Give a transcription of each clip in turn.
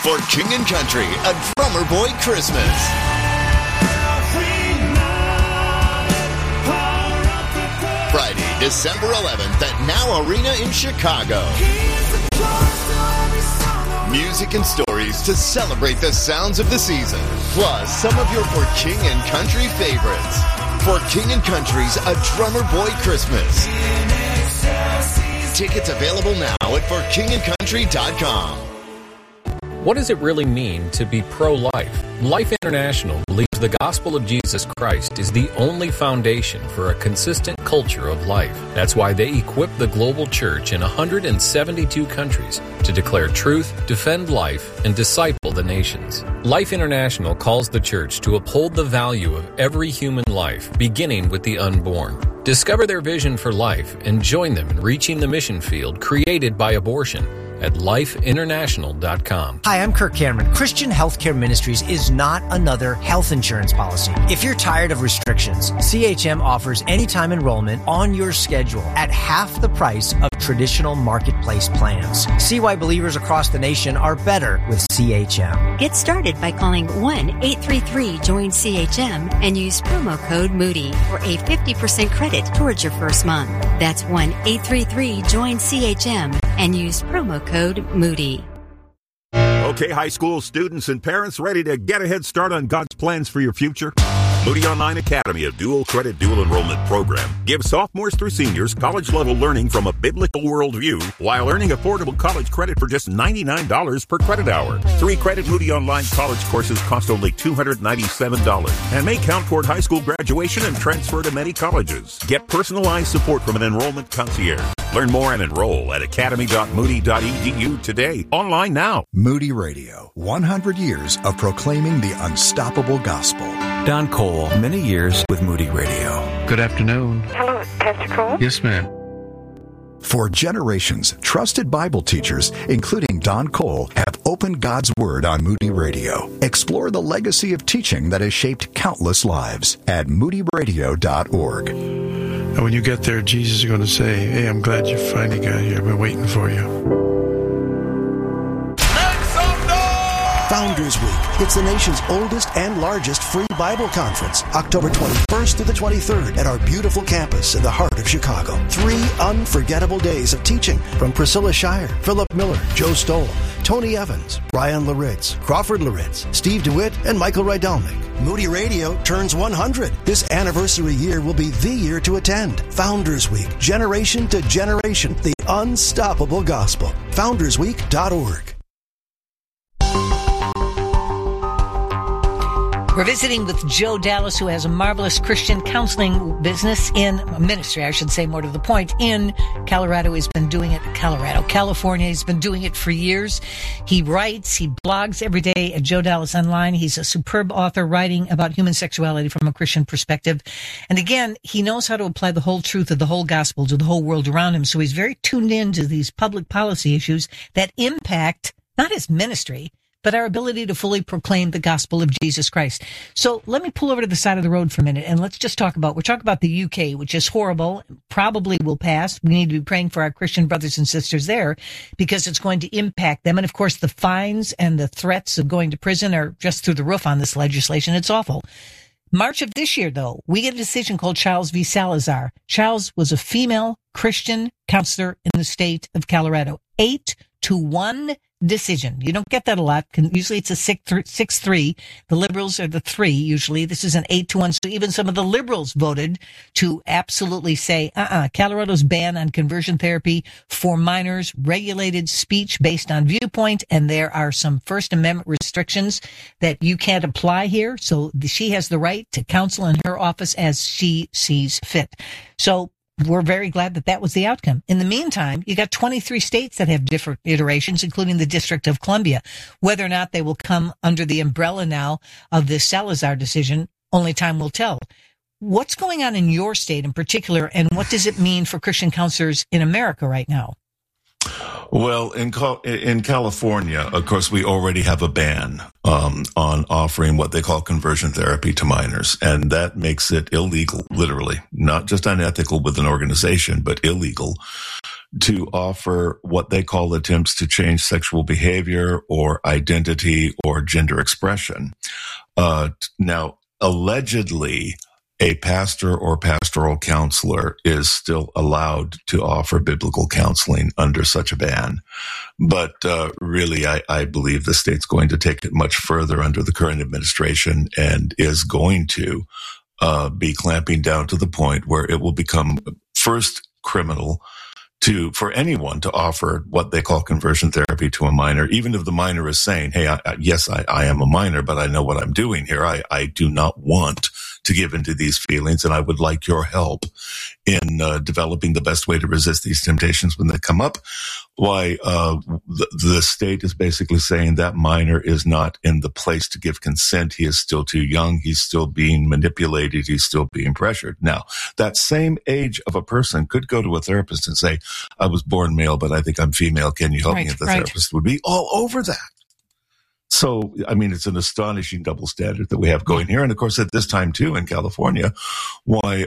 for King and Country, a Drummer Boy Christmas. Friday, December 11th at Now Arena in Chicago. Music and stories to celebrate the sounds of the season, plus some of your For King and Country favorites. For King and Country's A Drummer Boy Christmas. Tickets available now at forkingandcountry.com. What does it really mean to be pro-life? Life International believes the gospel of Jesus Christ is the only foundation for a consistent culture of life. That's why they equip the global church in 172 countries to declare truth, defend life, and disciple the nations. Life International calls the church to uphold the value of every human life, beginning with the unborn. Discover their vision for life and join them in reaching the mission field created by abortion at lifeinternational.com. Hi, I'm Kirk Cameron. Christian Healthcare Ministries is not another health insurance policy. If you're tired of restrictions, CHM offers anytime enrollment on your schedule at half the price of traditional marketplace plans. See why believers across the nation are better with CHM. Get started by calling 1-833-JOIN-CHM and use promo code Moody for a 50% credit towards your first month. That's 1-833-JOIN-CHM and use promo code Moody. Okay, high school students and parents ready to get a head start on God's plans for your future? Moody Online Academy, a dual credit, dual enrollment program, gives sophomores through seniors college-level learning from a biblical worldview while earning affordable college credit for just $99 per credit hour. 3 credit Moody Online college courses cost only $297 and may count toward high school graduation and transfer to many colleges. Get personalized support from an enrollment concierge. Learn more and enroll at academy.moody.edu today. Online now. Moody Radio, 100 years of proclaiming the unstoppable gospel. Don Cole, many years with Moody Radio. Good afternoon. Hello, Pastor Cole? Yes, ma'am. For generations, trusted Bible teachers, including Don Cole, have opened God's Word on Moody Radio. Explore the legacy of teaching that has shaped countless lives at moodyradio.org. And when you get there, Jesus is going to say, hey, I'm glad you finally got here. I've been waiting for you. Founders Week. It's the nation's oldest and largest free Bible conference, October 21st through the 23rd at our beautiful campus in the heart of Chicago. 3 unforgettable days of teaching from Priscilla Shire, Philip Miller, Joe Stoll, Tony Evans, Brian Laritz, Crawford Laritz, Steve DeWitt, and Michael Rydelnik. Moody Radio turns 100. This anniversary year will be the year to attend. Founders Week, generation to generation, the unstoppable gospel. FoundersWeek.org. We're visiting with Joe Dallas, who has a marvelous Christian counseling business in ministry, I should say more to the point, in Colorado. He's been doing it, California. He's been doing it for years. He writes, he blogs every day at Joe Dallas Online. He's a superb author writing about human sexuality from a Christian perspective. And again, he knows how to apply the whole truth of the whole gospel to the whole world around him. So he's very tuned in to these public policy issues that impact not his ministry, but our ability to fully proclaim the gospel of Jesus Christ. So let me pull over to the side of the road for a minute and let's just talk about the UK, which is horrible, probably will pass. We need to be praying for our Christian brothers and sisters there because it's going to impact them. And of course, the fines and the threats of going to prison are just through the roof on this legislation. It's awful. March of this year, though, we get a decision called Childs v. Salazar. Childs was a female Christian counselor in the state of Colorado. 8-1 decision. You don't get that a lot. Usually it's a 6-3. The liberals are the 3 usually. This is an 8-1. So even some of the liberals voted to absolutely say, Colorado's ban on conversion therapy for minors, regulated speech based on viewpoint, and there are some First Amendment restrictions that you can't apply here. So she has the right to counsel in her office as she sees fit. So we're very glad that that was the outcome. In the meantime, you got 23 states that have different iterations, including the District of Columbia. Whether or not they will come under the umbrella now of this Salazar decision, only time will tell. What's going on in your state in particular, and what does it mean for Christian counselors in America right now? Well, in California, of course, we already have a ban on offering what they call conversion therapy to minors, and that makes it illegal, literally, not just unethical with an organization, but illegal to offer what they call attempts to change sexual behavior or identity or gender expression. Now, allegedly, a pastor or pastoral counselor is still allowed to offer biblical counseling under such a ban. But really, I believe the state's going to take it much further under the current administration and is going to be clamping down to the point where it will become first criminal for anyone to offer what they call conversion therapy to a minor, even if the minor is saying, hey, I am a minor, but I know what I'm doing here. I do not want to give into these feelings, and I would like your help in developing the best way to resist these temptations when they come up. Why the state is basically saying that minor is not in the place to give consent. He is still too young. He's still being manipulated. He's still being pressured. Now, that same age of a person could go to a therapist and say, I was born male, but I think I'm female. Can you help me? And the therapist would be all over that. So, I mean, it's an astonishing double standard that we have going here. And of course, at this time, too, in California, why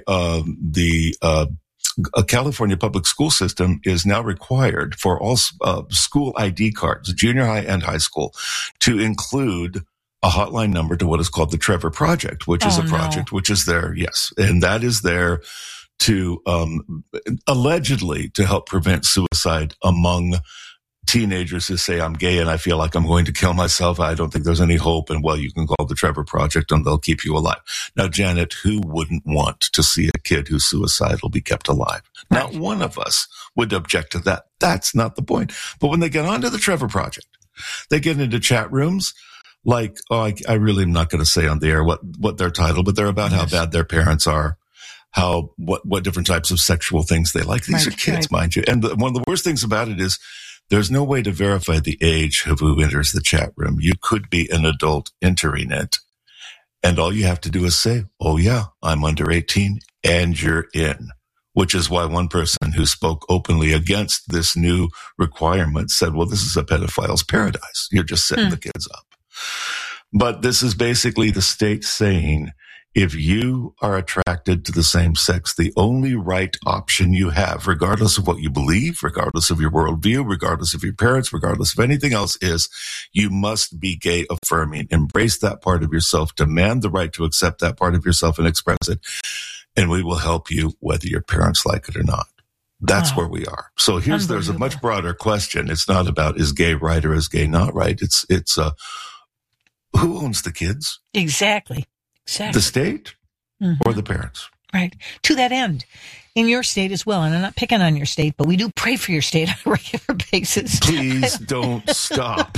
a California public school system is now required for all school ID cards, junior high and high school, to include a hotline number to what is called the Trevor Project, which is a project which is there, yes, and that is there to allegedly to help prevent suicide among teenagers who say, I'm gay and I feel like I'm going to kill myself. I don't think there's any hope. And well, you can call the Trevor Project and they'll keep you alive. Now, Janet, who wouldn't want to see a kid who's suicidal be kept alive? Right. Not one of us would object to that. That's not the point. But when they get onto the Trevor Project, they get into chat rooms like, I really am not going to say on the air what they're titled, but they're about how bad their parents are. What different types of sexual things they like. These are kids, mind you. And one of the worst things about it is there's no way to verify the age of who enters the chat room. You could be an adult entering it, and all you have to do is say, oh yeah, I'm under 18, and you're in. Which is why one person who spoke openly against this new requirement said, well, this is a pedophile's paradise. You're just setting the kids up. But this is basically the state saying, if you are attracted to the same sex, the only right option you have, regardless of what you believe, regardless of your worldview, regardless of your parents, regardless of anything else, is you must be gay affirming. Embrace that part of yourself. Demand the right to accept that part of yourself and express it. And we will help you whether your parents like it or not. That's where we are. So there's a much broader question. It's not about is gay right or is gay not right. It's who owns the kids? Exactly. The state or the parents? Right. To that end, in your state as well, and I'm not picking on your state, but we do pray for your state on a regular basis. Please don't stop.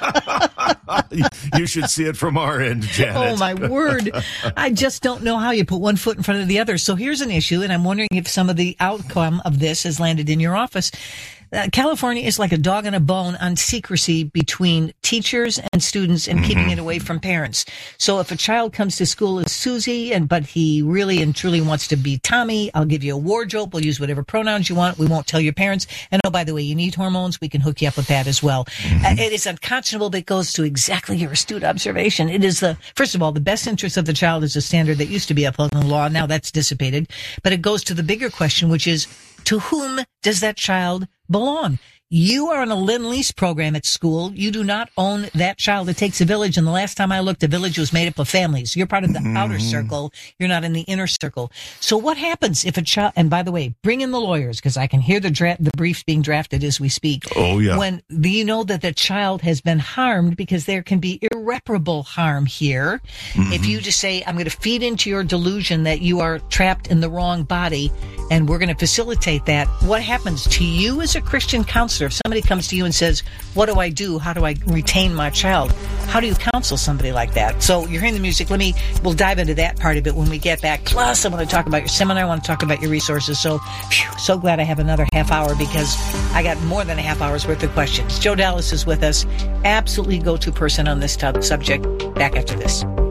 You should see it from our end, Janet. Oh, my word. I just don't know how you put one foot in front of the other. So here's an issue, and I'm wondering if some of the outcome of this has landed in your office. California is like a dog and a bone on secrecy between teachers and students and keeping it away from parents. So if a child comes to school as Susie, but he really and truly wants to be Tommy, I'll give you a wardrobe. We'll use whatever pronouns you want. We won't tell your parents. And oh, by the way, you need hormones. We can hook you up with that as well. It is unconscionable, but it goes to exactly your astute observation. It is first of all, the best interest of the child is a standard that used to be upheld in the law. Now that's dissipated. But it goes to the bigger question, which is, to whom does that child belong? You are on a Lend-Lease program at school. You do not own that child. It takes a village. And the last time I looked, a village was made up of families. You're part of the outer circle. You're not in the inner circle. So what happens if a child, and by the way, bring in the lawyers, because I can hear the briefs being drafted as we speak. Oh, yeah. When you know that the child has been harmed, because there can be irreparable harm here. If you just say, I'm going to feed into your delusion that you are trapped in the wrong body, and we're going to facilitate that, what happens to you as a Christian counselor? If somebody comes to you and says, what do I do? How do I retain my child? How do you counsel somebody like that? So you're hearing the music. We'll dive into that part of it when we get back. Plus, I want to talk about your seminar. I want to talk about your resources. So glad I have another half hour, because I got more than a half hour's worth of questions. Joe Dallas is with us. Absolutely go-to person on this subject. Back after this.